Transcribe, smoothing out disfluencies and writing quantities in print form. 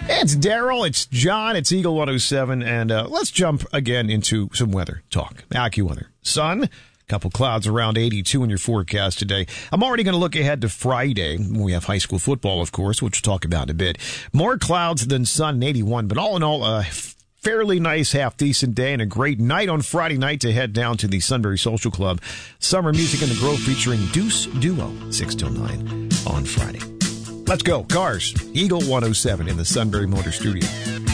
It's Daryl, it's John, it's Eagle 107, and let's jump again into some weather talk. AccuWeather. Sun, couple clouds around 82 in your forecast today. I'm already going to look ahead to Friday. We have high school football, of course, which we'll talk about in a bit. More clouds than sun, 81, but all in all, fairly nice, half-decent day and a great night on Friday night to head down to the Sunbury Social Club. Summer music in the Grove featuring Deuce Duo, 6 till 9 on Friday. Let's go. Cars. Eagle 107 in the Sunbury Motor Studio.